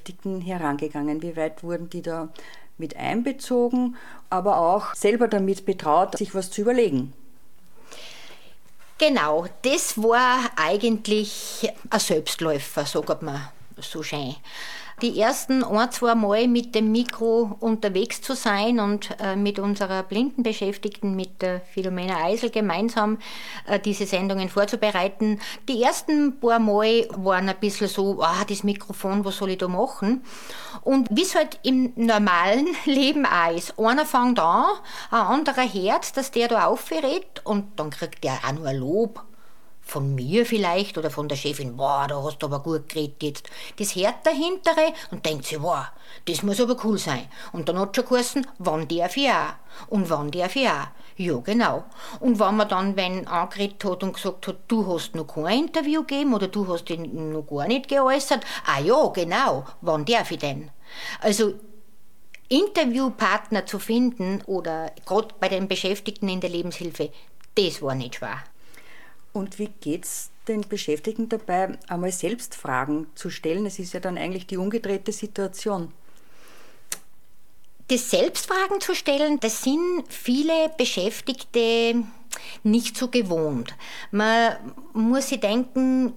herangegangen? Wie weit wurden die da mit einbezogen, aber auch selber damit betraut, sich was zu überlegen? Genau, das war eigentlich ein Selbstläufer, sagt man so schön. Die ersten 1-2 Mal mit dem Mikro unterwegs zu sein und mit unserer Blindenbeschäftigten, mit der Philomena Eisel gemeinsam diese Sendungen vorzubereiten. Die ersten paar Mal waren ein bisschen so, das Mikrofon, was soll ich da machen? Und wie es halt im normalen Leben auch ist. Einer fängt an, ein anderer hört, dass der da aufgerät und dann kriegt der auch nur ein Lob. Von mir vielleicht oder von der Chefin, da hast du aber gut geredet jetzt. Das hört der Hintere und denkt sich, das muss aber cool sein. Und dann hat schon geheißen, wann darf ich auch? Und wann darf ich auch? Ja, genau. Und wenn man dann angeredet hat und gesagt hat, du hast noch kein Interview gegeben oder du hast dich noch gar nicht geäußert, ja, genau, wann darf ich denn? Also, Interviewpartner zu finden oder gerade bei den Beschäftigten in der Lebenshilfe, das war nicht schwer. Und wie geht es den Beschäftigten dabei, einmal selbst Fragen zu stellen? Es ist ja dann eigentlich die umgedrehte Situation. Das Selbstfragen zu stellen, das sind viele Beschäftigte nicht so gewohnt. Man muss sich denken,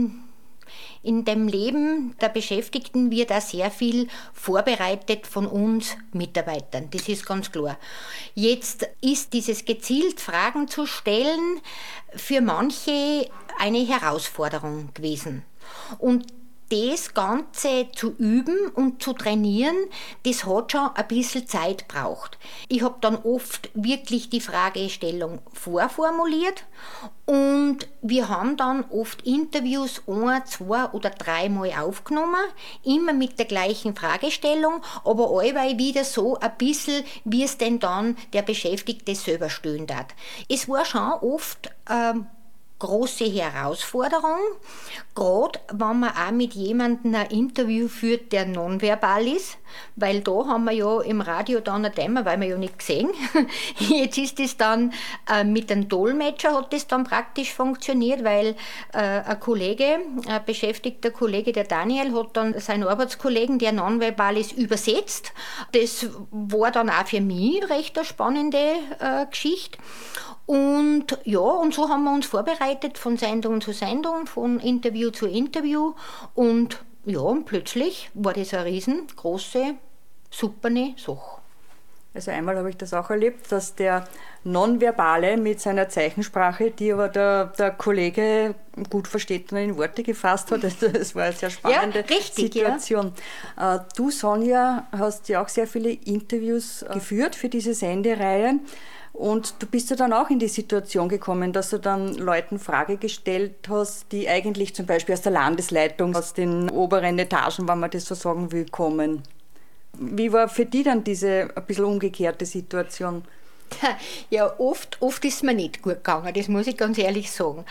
in dem Leben der Beschäftigten wird auch sehr viel vorbereitet von uns Mitarbeitern. Das ist ganz klar. Jetzt ist dieses gezielt Fragen zu stellen für manche eine Herausforderung gewesen. Und das Ganze zu üben und zu trainieren, das hat schon ein bisschen Zeit gebraucht. Ich habe dann oft wirklich die Fragestellung vorformuliert und wir haben dann oft Interviews 1, 2 oder 3 Mal aufgenommen, immer mit der gleichen Fragestellung, aber allweil wieder so ein bisschen, wie es denn dann der Beschäftigte selber stellen hat. Es war schon oft große Herausforderung, gerade wenn man auch mit jemandem ein Interview führt, der nonverbal ist, weil da haben wir ja im Radio dann ein Thema, weil wir ja nicht gesehen. Jetzt ist es dann mit einem Dolmetscher hat das dann praktisch funktioniert, weil ein beschäftigter Kollege, der Daniel, hat dann seinen Arbeitskollegen, der nonverbal ist, übersetzt. Das war dann auch für mich recht eine spannende Geschichte. Und ja, und so haben wir uns vorbereitet von Sendung zu Sendung, von Interview zu Interview. Und ja, und plötzlich war das eine riesengroße, superne Sache. Also einmal habe ich das auch erlebt, dass der Nonverbale mit seiner Zeichensprache, die aber der Kollege gut versteht und in Worte gefasst hat. Das war eine sehr spannende Situation. Ja. Du, Sonja, hast ja auch sehr viele Interviews geführt für diese Sendereihe. Und du bist ja dann auch in die Situation gekommen, dass du dann Leuten Frage gestellt hast, die eigentlich zum Beispiel aus der Landesleitung, aus den oberen Etagen, wenn man das so sagen will, kommen. Wie war für die dann diese ein bisschen umgekehrte Situation? Ja, oft ist mir nicht gut gegangen, das muss ich ganz ehrlich sagen.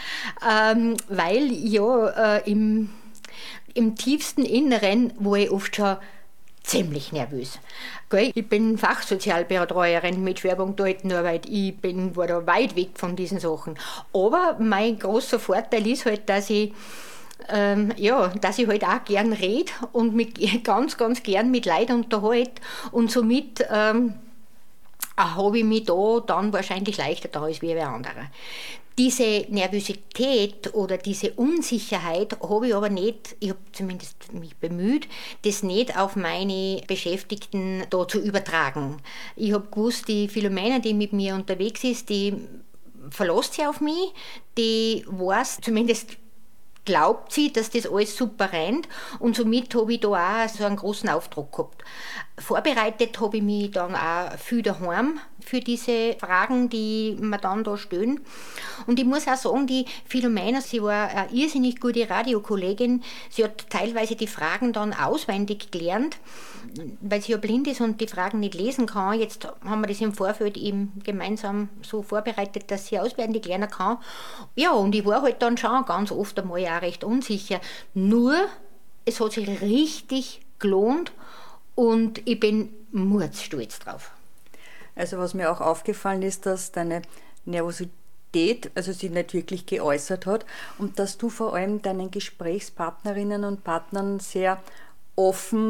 Weil ja im tiefsten Inneren war ich oft schon ziemlich nervös. Ich bin Fachsozialbetreuerin mit Schwerpunkt Altenarbeit. Ich war da weit weg von diesen Sachen. Aber mein großer Vorteil ist halt, dass ich halt auch gern rede und mich ganz, ganz gern mit Leuten unterhalte. Und somit habe ich mich da dann wahrscheinlich leichter da als wie andere. Diese Nervosität oder diese Unsicherheit habe ich aber nicht, ich habe zumindest mich bemüht, das nicht auf meine Beschäftigten da zu übertragen. Ich habe gewusst, die Philomena, die mit mir unterwegs ist, die verlässt sich auf mich, die weiß, zumindest glaubt sie, dass das alles super rennt und somit habe ich da auch so einen großen Auftrag gehabt. Vorbereitet habe ich mich dann auch viel daheim für diese Fragen, die mir dann da stellen. Und ich muss auch sagen, die Philomena, sie war eine irrsinnig gute Radiokollegin. Sie hat teilweise die Fragen dann auswendig gelernt, weil sie ja blind ist und die Fragen nicht lesen kann. Jetzt haben wir das im Vorfeld eben gemeinsam so vorbereitet, dass sie auswendig lernen kann. Ja, und ich war halt dann schon ganz oft einmal auch recht unsicher. Nur, es hat sich richtig gelohnt und ich bin mordsstolz drauf. Also was mir auch aufgefallen ist, dass deine Nervosität, also sie nicht wirklich geäußert hat und dass du vor allem deinen Gesprächspartnerinnen und Partnern sehr offen